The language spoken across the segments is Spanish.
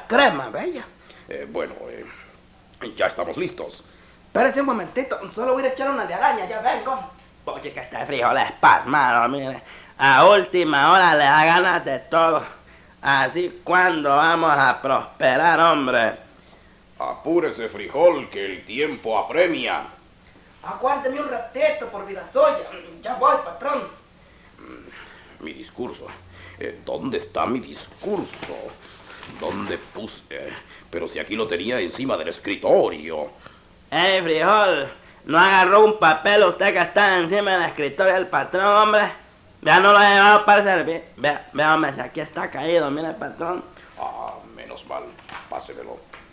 crema, bella. Bueno, ya estamos listos. Espérese un momentito, solo voy a echar una de araña, ya vengo. Oye, que este frijol es pasmado, mire. A última hora le da ganas de todo. Así cuando vamos a prosperar, hombre. Apúrese, frijol, que el tiempo apremia. Aguárdeme un ratito, por vida suya. Ya voy, patrón. Mi discurso. ¿Dónde está mi discurso? ¿Dónde puse? Pero si aquí lo tenía encima del escritorio. ¡Ey, frijol! No agarró un papel usted que está encima del escritorio del patrón, hombre. Ya no lo he llevado para servir. Vea, hombre, si aquí está caído, mire, patrón. Ah, menos mal. Pásemelo.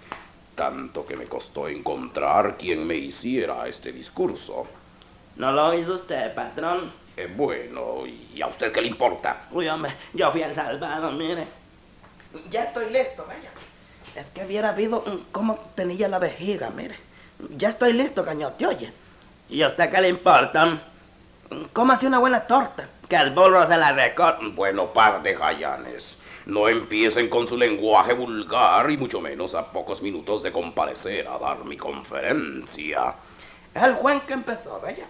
Tanto que me costó encontrar quien me hiciera este discurso. ¿No lo hizo usted, patrón? Bueno, ¿y a usted qué le importa? Uy, hombre, yo fui el salvado, mire. Ya estoy listo, bella. Es que hubiera habido cómo tenía la vejiga, mire. Ya estoy listo, cañote, oye. ¿Y a usted qué le importa? Cómase una buena torta. Que el burro se la recorta. Bueno, par de jayanes. No empiecen con su lenguaje vulgar y mucho menos a pocos minutos de comparecer a dar mi conferencia. El buen que empezó, bella.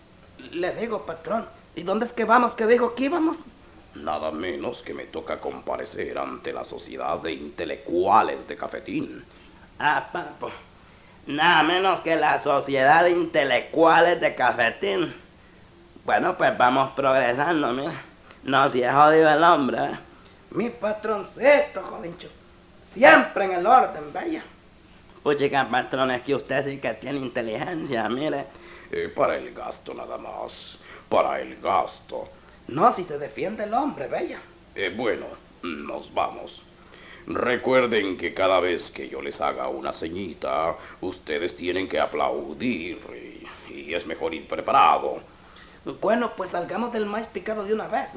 Le digo, patrón, ¿y dónde es que vamos? ¿Qué dijo que íbamos? Nada menos que me toca comparecer ante la Sociedad de Intelectuales de Cafetín. Ah, papo. Nada menos que la Sociedad de Intelectuales de Cafetín. Bueno, pues vamos progresando, mira. No, si es jodido el hombre, ¿eh? Mi patroncito, jolincho. Siempre en el orden, bella. Puchica, patrón, es que usted sí que tiene inteligencia, mire. Para el gasto nada más. Para el gasto. No, si se defiende el hombre, bella. Bueno, nos vamos. Recuerden que cada vez que yo les haga una ceñita, ustedes tienen que aplaudir y es mejor ir preparado. Bueno, pues salgamos del maíz picado de una vez.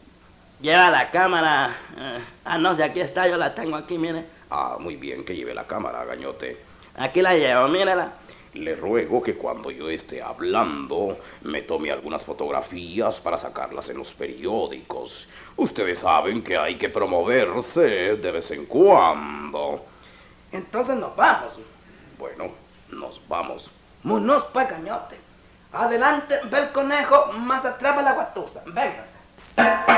Lleva la cámara. No, si aquí está, yo la tengo aquí, mire. Ah, muy bien, que lleve la cámara, gañote. Aquí la llevo, mírela. Le ruego que cuando yo esté hablando, me tome algunas fotografías para sacarlas en los periódicos. Ustedes saben que hay que promoverse de vez en cuando. Entonces nos vamos. Bueno, nos vamos. Munos pa' cañote. Adelante, ve el conejo, más atrás va la guatusa. Véngase.